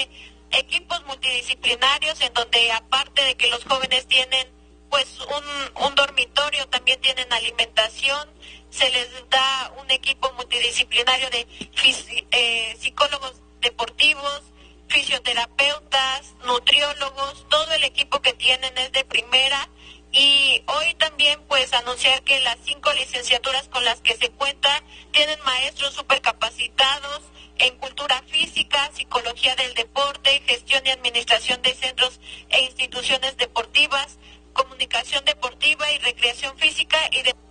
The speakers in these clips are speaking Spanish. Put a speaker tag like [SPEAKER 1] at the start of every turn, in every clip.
[SPEAKER 1] tiene equipos multidisciplinarios en donde, aparte de que los jóvenes tienen pues un dormitorio, también tienen alimentación. Se les da un equipo multidisciplinario de psicólogos deportivos, fisioterapeutas, nutriólogos. Todo el equipo que tienen es de primera. Y hoy también pues anunciar que las 5 licenciaturas con las que se cuenta tienen maestros supercapacitados en cultura física, psicología del deporte, gestión y administración de centros e instituciones deportivas, comunicación deportiva y recreación física y de...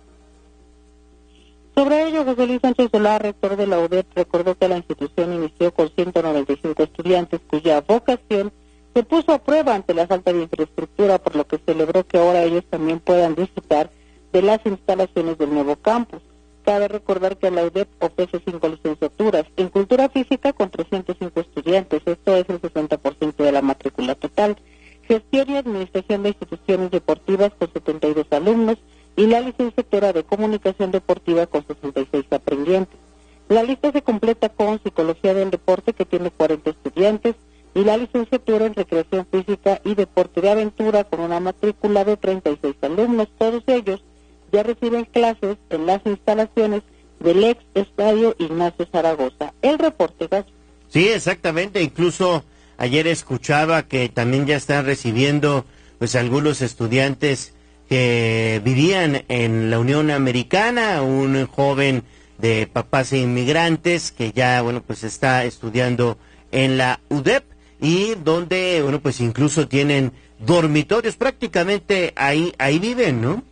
[SPEAKER 2] Sobre ello, José Luis Sánchez Solá, rector de la UDEP, recordó que la institución inició con 195 estudiantes cuya vocación se puso a prueba ante la falta de infraestructura, por lo que celebró que ahora ellos también puedan disfrutar de las instalaciones del nuevo campus. Cabe recordar que la UDEP ofrece 5 licenciaturas en cultura física con 305 estudiantes, esto es el 60% de la matrícula total, gestión y administración de instituciones deportivas con 72 alumnos y la licenciatura de comunicación deportiva con 66 aprendientes. La lista se completa con psicología del deporte, que tiene 40 estudiantes, y la licenciatura en recreación física y deporte de aventura con una matrícula de 36 alumnos. Todos ellos ya reciben clases en las instalaciones del ex estadio Ignacio Zaragoza. El reporte, Gacho.
[SPEAKER 3] Sí, exactamente. Incluso ayer escuchaba que también ya están recibiendo pues algunos estudiantes que vivían en la Unión Americana, un joven de papás inmigrantes que ya, bueno, pues está estudiando en la UDEP y donde, bueno, pues incluso tienen dormitorios, prácticamente ahí viven, ¿no?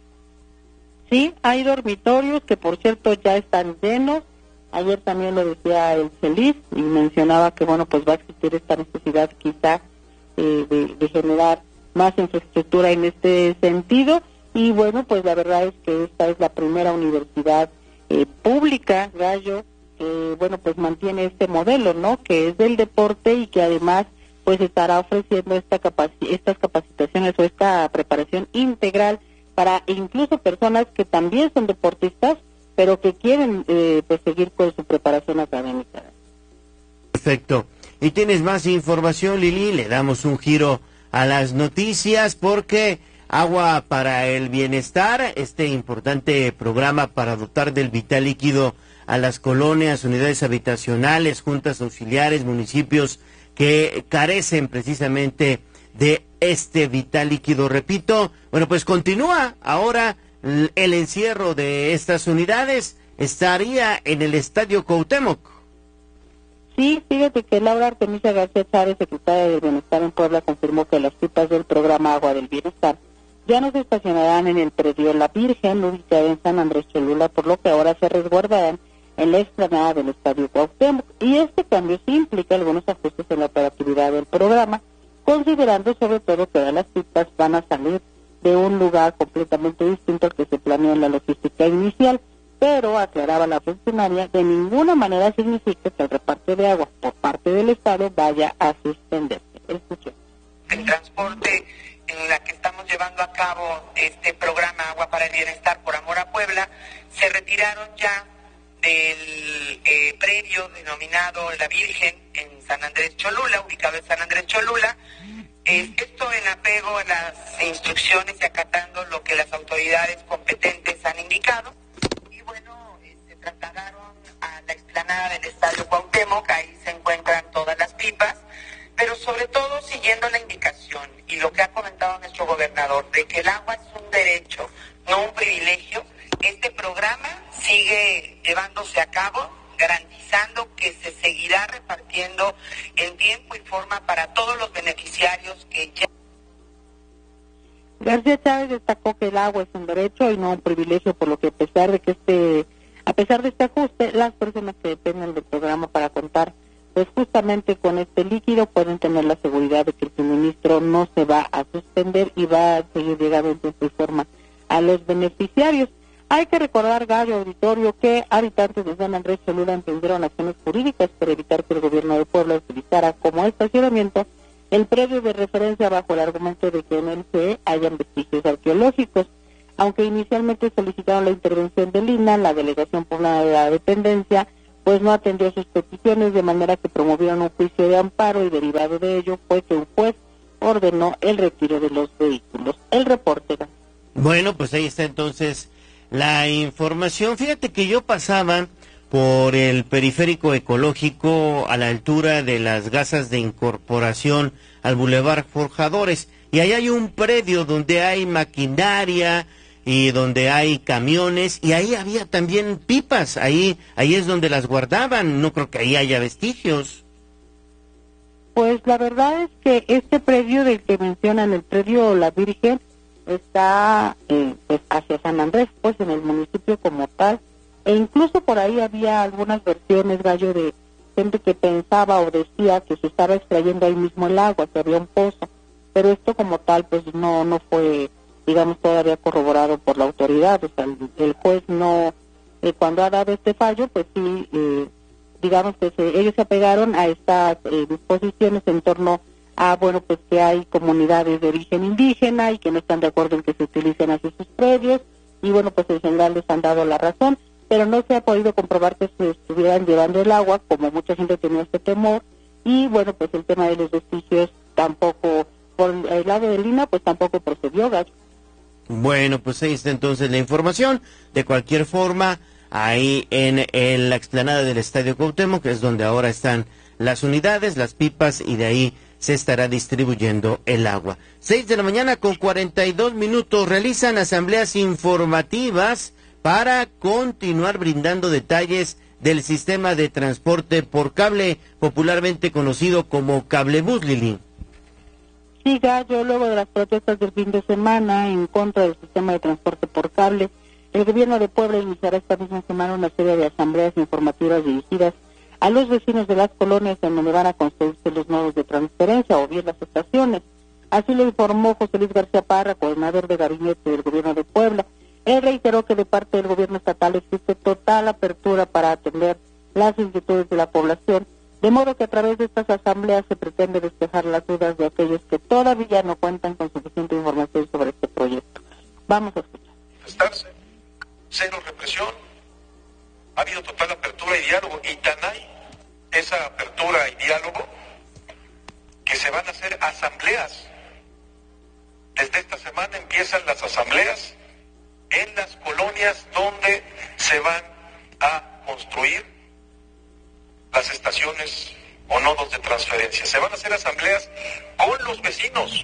[SPEAKER 2] Sí, hay dormitorios que, por cierto, ya están llenos. Ayer también lo decía el Feliz y mencionaba que, bueno, pues va a existir esta necesidad quizá de generar más infraestructura en este sentido. Y bueno, pues la verdad es que esta es la primera universidad pública, Gallo, que bueno, pues mantiene este modelo, ¿no? Que es del deporte y que además pues estará ofreciendo estas capacitaciones o esta preparación integral para incluso personas que también son deportistas, pero que quieren pues seguir con su preparación académica.
[SPEAKER 3] Perfecto. ¿Y tienes más información, Lili? Le damos un giro a las noticias porque Agua para el Bienestar, este importante programa para dotar del vital líquido a las colonias, unidades habitacionales, juntas auxiliares, municipios que carecen precisamente de este vital líquido. Repito, bueno, pues continúa ahora el encierro de estas unidades, estaría en el Estadio Cuauhtémoc.
[SPEAKER 2] Sí, fíjate que Laura Artemisia García Chávez, secretaria del Bienestar en Puebla, confirmó que las pipas del programa Agua del Bienestar ya no se estacionarán en el predio La Virgen, ubicado en San Andrés Cholula, por lo que ahora se resguardarán en la explanada del Estadio Cuauhtémoc. Y este cambio sí implica algunos ajustes en la operatividad del programa, considerando sobre todo que ahora las pipas van a salir de un lugar completamente distinto al que se planeó en la logística inicial, pero aclaraba la funcionaria, de ninguna manera significa que el reparto de agua por parte del Estado vaya a suspenderse. Escuchen.
[SPEAKER 4] El transporte en la que estamos llevando a cabo este programa Agua para el Bienestar por Amor a Puebla, se retiraron ya del predio denominado La Virgen en San Andrés Cholula, ubicado en San Andrés Cholula. Esto en apego a las instrucciones y acatando lo que las autoridades competentes han indicado. Y bueno, se trasladaron a la explanada del Estadio Cuauhtémoc, ahí se encuentran todas las pipas, pero sobre todo siguiendo la indicación y lo que ha comentado nuestro gobernador, de que el agua es un derecho, no un privilegio. Este programa sigue llevándose a cabo, garantizando que se seguirá repartiendo en tiempo y forma para todos los beneficiarios que ya...
[SPEAKER 2] García Chávez destacó que el agua es un derecho y no un privilegio, por lo que a pesar de este ajuste, las personas que dependen del programa para contar pues justamente con este líquido pueden tener la seguridad de que el suministro no se va a suspender y va a seguir llegando en tiempo y forma a los beneficiarios. Hay que recordar, Gallo Auditorio, que habitantes de San Andrés Cholula emprendieron acciones jurídicas para evitar que el gobierno de Puebla utilizara como estacionamiento el predio de referencia bajo el argumento de que en el CE hayan vestigios arqueológicos. Aunque inicialmente solicitaron la intervención del INAH, la Delegación Poblana de la Dependencia, pues no atendió sus peticiones, de manera que promovieron un juicio de amparo y derivado de ello fue que un juez ordenó el retiro de los vehículos. El reporte.
[SPEAKER 3] Bueno, pues ahí está entonces la información. Fíjate que yo pasaba por el periférico ecológico a la altura de las gasas de incorporación al Boulevard Forjadores, y ahí hay un predio donde hay maquinaria y donde hay camiones, y ahí había también pipas, ahí es donde las guardaban. No creo que ahí haya vestigios.
[SPEAKER 2] Pues la verdad es que este predio del que mencionan, el predio La Virgen, está pues hacia San Andrés, pues en el municipio como tal, e incluso por ahí había algunas versiones, Gallo, de gente que pensaba o decía que se estaba extrayendo ahí mismo el agua, que había un pozo, pero esto como tal pues no fue, digamos, todavía corroborado por la autoridad. O sea, el juez no, cuando ha dado este fallo, pues sí, digamos que ellos se apegaron a estas disposiciones en torno a, bueno, pues que hay comunidades de origen indígena y que no están de acuerdo en que se utilicen así sus predios, y bueno, pues en general les han dado la razón, pero no se ha podido comprobar que se estuvieran llevando el agua, como mucha gente tenía este temor, y bueno, pues el tema de los vestigios tampoco, por el lado de Lina, pues tampoco procedió, Gallo.
[SPEAKER 3] Bueno, pues ahí está entonces la información. De cualquier forma, ahí en la explanada del Estadio Cuauhtémoc, que es donde ahora están las unidades, las pipas, y de ahí se estará distribuyendo el agua. 6:42 a.m, realizan asambleas informativas para continuar brindando detalles del sistema de transporte por cable, popularmente conocido como Cablebús, Lili.
[SPEAKER 2] Sí, Gallo, luego de las protestas del fin de semana en contra del sistema de transporte por cable, el gobierno de Puebla iniciará esta misma semana una serie de asambleas informativas dirigidas a los vecinos de las colonias en donde van a construirse los nodos de transferencia o bien las estaciones. Así lo informó José Luis García Parra, coordinador de gabinete del gobierno de Puebla. Él reiteró que de parte del gobierno estatal existe total apertura para atender las inquietudes de la población, de modo que a través de estas asambleas se pretende despejar las dudas de aquellos que todavía no cuentan con suficiente información sobre este proyecto. Vamos a escuchar.
[SPEAKER 5] Manifestarse, cero represión, ha habido total apertura y diálogo, y tan hay esa apertura y diálogo que se van a hacer asambleas. Desde esta semana empiezan las asambleas en las colonias donde se van a construir las estaciones o nodos de transferencia. Se van a hacer asambleas con los vecinos.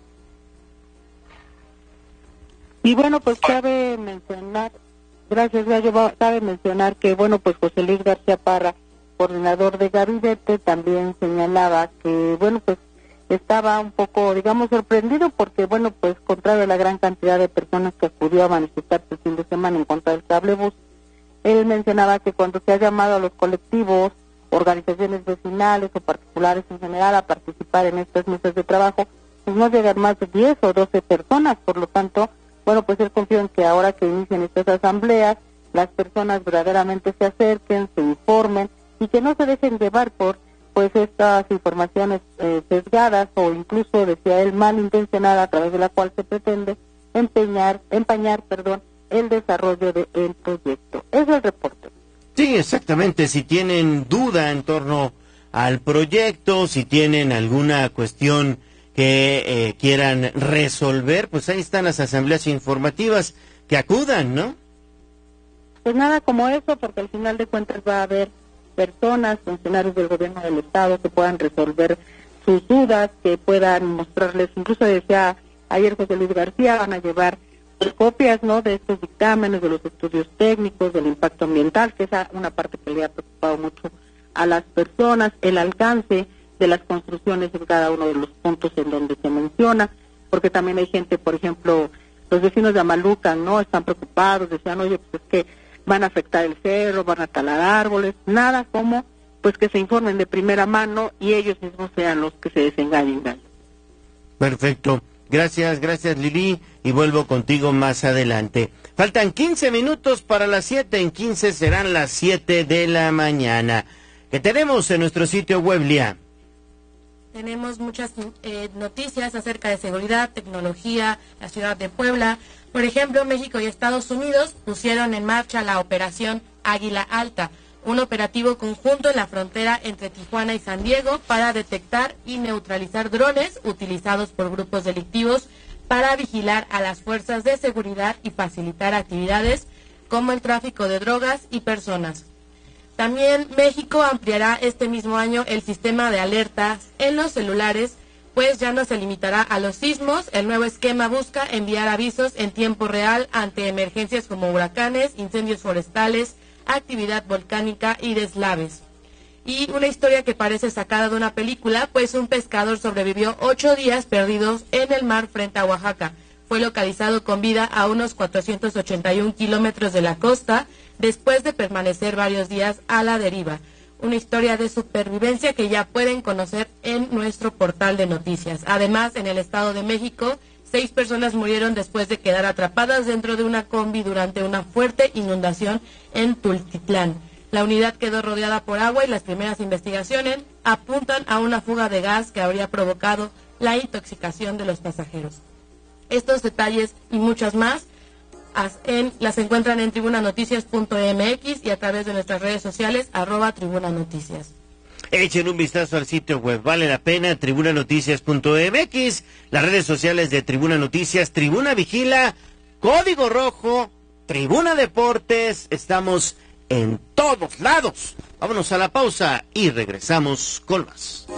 [SPEAKER 2] Y bueno, pues cabe mencionar, gracias Gallo, cabe mencionar que bueno, pues José Luis García Parra, coordinador de gabinete, también señalaba que bueno, pues estaba un poco, digamos, sorprendido porque bueno, pues contrario a la gran cantidad de personas que acudió a manifestarse el fin de semana en contra del cablebús, él mencionaba que cuando se ha llamado a los colectivos, organizaciones vecinales o particulares en general a participar en estas mesas de trabajo, pues no llegan más de 10 o 12 personas. Por lo tanto, bueno, pues él confía en que ahora que inician estas asambleas, las personas verdaderamente se acerquen, se informen y que no se dejen llevar por pues estas informaciones sesgadas o incluso, decía él, malintencionada, a través de la cual se pretende empañar el desarrollo del proyecto. Es el reporte.
[SPEAKER 3] Sí, exactamente. Si tienen duda en torno al proyecto, si tienen alguna cuestión que quieran resolver, pues ahí están las asambleas informativas, que acudan, ¿no?
[SPEAKER 2] Pues nada como eso, porque al final de cuentas va a haber personas, funcionarios del gobierno del estado que puedan resolver sus dudas, que puedan mostrarles, incluso decía ayer José Luis García, van a llevar copias, ¿no?, de estos dictámenes, de los estudios técnicos, del impacto ambiental, que es una parte que le ha preocupado mucho a las personas, el alcance de las construcciones en cada uno de los puntos en donde se menciona, porque también hay gente, por ejemplo, los vecinos de Amalucan, ¿no?, están preocupados, decían, oye, pues es que van a afectar el cerro, van a talar árboles, nada como, pues que se informen de primera mano y ellos mismos sean los que se desengañen.
[SPEAKER 3] Perfecto. Gracias Lili, y vuelvo contigo más adelante. Faltan 15 minutos para las 7, en 15 serán las 7 de la mañana. ¿Qué tenemos en nuestro sitio web, Lía?
[SPEAKER 6] Tenemos muchas noticias acerca de seguridad, tecnología, la ciudad de Puebla. Por ejemplo, México y Estados Unidos pusieron en marcha la operación Águila Alta, un operativo conjunto en la frontera entre Tijuana y San Diego para detectar y neutralizar drones utilizados por grupos delictivos para vigilar a las fuerzas de seguridad y facilitar actividades como el tráfico de drogas y personas. También México ampliará este mismo año el sistema de alertas en los celulares, pues ya no se limitará a los sismos. El nuevo esquema busca enviar avisos en tiempo real ante emergencias como huracanes, incendios forestales, actividad volcánica y deslaves. Y una historia que parece sacada de una película, pues un pescador sobrevivió 8 días perdidos en el mar frente a Oaxaca. Fue localizado con vida a unos 481 kilómetros de la costa, después de permanecer varios días a la deriva. Una historia de supervivencia que ya pueden conocer en nuestro portal de noticias. Además, en el Estado de México, 6 personas murieron después de quedar atrapadas dentro de una combi durante una fuerte inundación en Tultitlán. La unidad quedó rodeada por agua y las primeras investigaciones apuntan a una fuga de gas que habría provocado la intoxicación de los pasajeros. Estos detalles y muchas más las encuentran en tribunanoticias.mx y a través de nuestras redes sociales @tribunanoticias.
[SPEAKER 3] Echen un vistazo al sitio web, vale la pena, tribunanoticias.mx, las redes sociales de Tribuna Noticias, Tribuna Vigila, Código Rojo, Tribuna Deportes, estamos en todos lados. Vámonos a la pausa y regresamos con más.